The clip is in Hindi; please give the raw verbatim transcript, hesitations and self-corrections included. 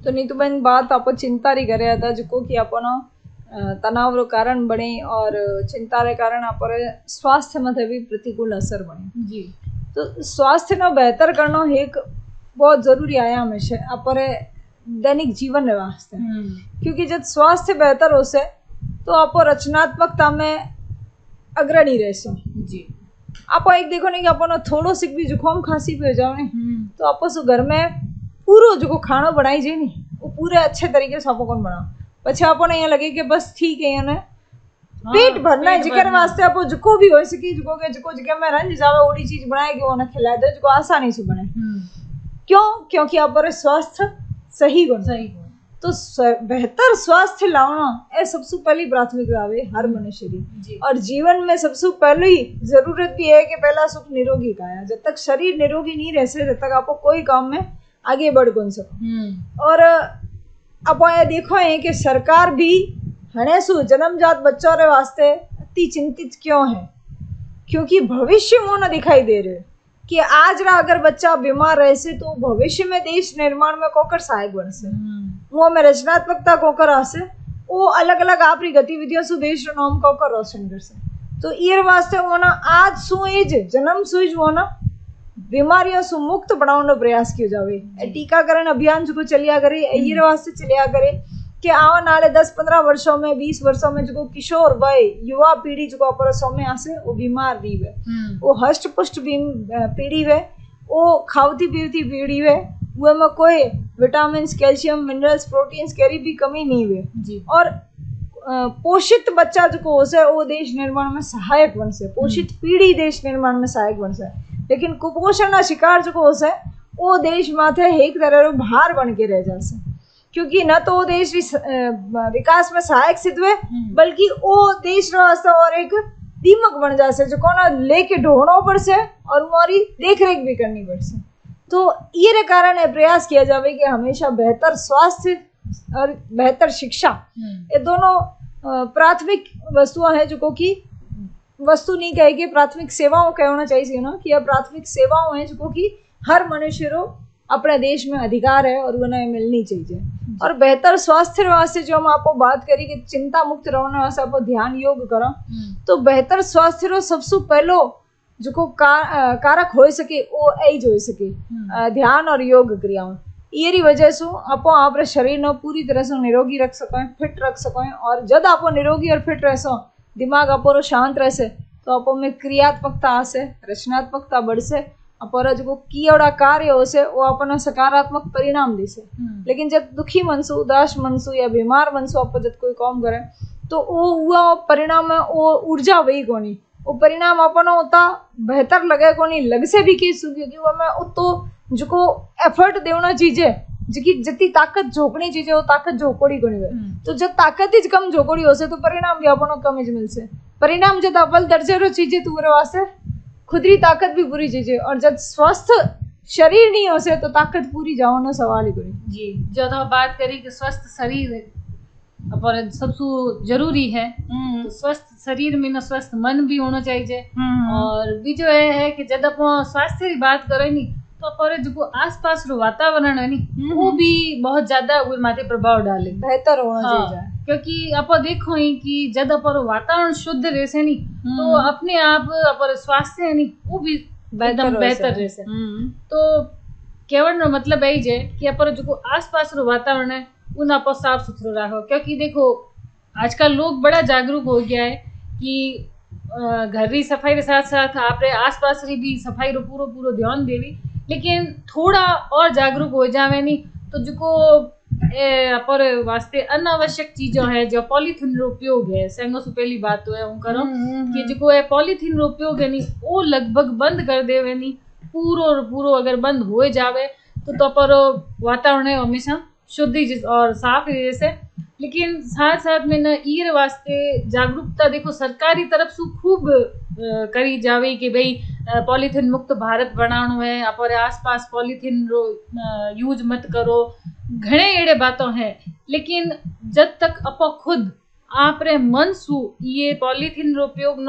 तो नीतूबेन बात आप चिंता री कर था जो कि अपन तनाव रो कारण बने और चिंता रे कारण आप स्वास्थ्य में भी प्रतिकूल असर बने जी। तो स्वास्थ्य न बेहतर करना एक बहुत जरूरी आयाम है अपरे दैनिक जीवन वास्ते, क्योंकि जब स्वास्थ्य बेहतर हो से तो आप रचनात्मकता में अग्रणी रह सो। जी। आप एक देखो नहीं कि अपन थोड़ो सिक भी जुकाम खांसी भी हो जाओ तो आप घर में पूरो जो खाना बनाई जाए नी वो पूरे अच्छे तरीके से आप कौन बनाओ पछे अपन यहाँ लगे कि बस ठीक है यानी हाँ, पेट भरना है जिकर भरना। वास्ते आप जुको भी हो सके जुको के जुको जगह में रंज जावे ओडी चीज बनाए कि उन्हें खिला दे जो आसानी से बने। क्यों? क्योंकि आप स्वास्थ्य सही बन सही तो बेहतर स्वास्थ्य लाना ये सबसे पहली प्राथमिकता है हर मनुष्य की। और जीवन में सबसे पहली जरूरत भी है कि पहला सुख निरोगी का है। जब तक शरीर निरोगी नहीं रह से तब तक आपको कोई काम में आगे बढ़ कौन सको। और आप ये देखो है कि सरकार भी हने सु जन्मजात बच्चों रे वास्ते अति चिंतित क्यों है, क्योंकि भविष्य में न दिखाई दे रहे कि आज रा अगर बच्चा बीमार रहे से तो भविष्य में देश निर्माण में कोकर सहायक बन से वो में रचनात्मकता कोकर आसे वो अलग अलग आपरी गतिविधियों से देश रो नाम कोकर रोशन कर से। तो ये वास्ते वो ना आज सुईज जन्म सुईज वो ना बीमारियों से मुक्त बनाने प्रयास किया जावे। टीकाकरण अभियान जो चलिया करे ये वास्ते चलिया करे कि आने वाले दस पंद्रह वर्षों में बीस वर्षों में जो किशोर वय युवा पीढ़ी जो अपर सौम्य आसे वो बीमार नहीं वे, वो हष्ट पुष्ट पीढ़ी वे, वो खावती पीवती पीढ़ी वे, वो में कोई vitamin calcium minerals proteins carry भी कमी नहीं वे। और पोषित बच्चा जो हो से वो देश निर्माण में सहायक बन से, पोषित पीढ़ी देश निर्माण में सहायक बन से। लेकिन कुपोषण ना शिकार जो हो से वो देश माथे एक तरह रो भार बन के रह जासे, क्योंकि न तो वो देश विकास में सहायक सिद्ध हुए बल्कि वो देश रास्ता और एक दीमक बन जासे जो कोना लेके ढोना पड़ से और हमारी देख रेख भी करनी पड़ से। तो ये कारण है प्रयास किया जावे कि हमेशा बेहतर स्वास्थ्य और बेहतर शिक्षा ये दोनों प्राथमिक वस्तुएं हैं जो कि वस्तु नहीं कहेगी प्राथमिक सेवाओं कहना चाहिए ना कि यह प्राथमिक सेवाओं हैं जो कि हर मनुष्य को अपने देश में अधिकार है और उन्हें मिलनी चाहिए। और बेहतर स्वास्थ्य वास्ते जो हम आपको बात करी कि चिंता मुक्त रहने वास्ते आपको ध्यान योग करो तो बेहतर स्वास्थ्य रो सबसे पहलो जो को का, कारक हो सके वो यही हो सके ध्यान और योग क्रियाओं। ये वजह से आप आप शरीर न पूरी तरह से निरोगी रख सको फिट रख सको। और जब आप निरोगी और फिट रह सो दिमाग आप शांत रह से तो आप में क्रियात्मकता आसे रचनात्मकता बढ़ से अपना जो कियोड़ा कार्य हो से वो अपना सकारात्मक परिणाम दे से। लेकिन जब दुखी मनसु उदास मनसु या बीमार मनसु आप जब कोई काम करे तो वो वो परिणाम में वो ऊर्जा वही कोनी वो परिणाम अपना होता बेहतर लगे कोनी लग से भी की क्योंकि वो में तो जो को एफर्ट देना चीजे जिकी जितनी ताकत झोंकनी चीजें वो ताकत झोंकोड़ी कोनी वे। तो जब ताकत ही कम झोंकोड़ी हो से तो परिणाम भी अपना कम ही मिल से। परिणाम जब अव्वल दर्जे रो चीजें तुम्हारे वास्ते खुदरी ताकत भी पूरी चीजें और जब स्वस्थ शरीर नहीं हो से तो ताकत पूरी जाओ ना सवाल ही कोई। जी जो तो बात करी कि स्वस्थ शरीर अपन सबसे जरूरी है तो स्वस्थ शरीर में ना स्वस्थ मन भी होना चाहिए। और बीजो ये है कि जब अपन स्वास्थ्य की बात करें नी तो अपन जो आसपास रो वातावरण है नी वो भी बहुत ज्यादा माथे प्रभाव डाले बेहतर होना हाँ, चाहिए। क्योंकि आप देखो ही कि जब अपन वातावरण शुद्ध रहे से नी तो अपने आप अपन स्वास्थ्य है नी वो भी एकदम बेहतर रहे से। तो केवल मतलब यही है कि अपन जो आसपास रो वातावरण है उन आप साफ सुथरो रखो। क्योंकि देखो आजकल लोग बड़ा जागरूक हो गया है कि घर की सफाई के साथ साथ आप आसपास री भी सफाई रो पूरो पूरो ध्यान देवी। लेकिन थोड़ा और जागरूक हो जावे नी तो जो पर वास्ते अनावश्यक चीजों है जो पॉलीथीन रो उपयोग है संगो से पहली बात तो है उन करो कि जो है पॉलीथीन रो उपयोग है नी वो लगभग बंद कर देवे नी पूरो पूरो अगर बंद हो जावे तो तो पर वातावरण है हमेशा शुद्ध और साफ रहे से। लेकिन साथ साथ में न ईर वास्ते जागरूकता देखो सरकारी तरफ से खूब करी जावे कि भाई पॉलीथीन मुक्त भारत बनानो है अपने आसपास पॉलीथीन रो यूज मत करो घणे एड़े बातों हैं। लेकिन जब तक आप खुद आप रे मन सु ये पॉलीथीन रो उपयोग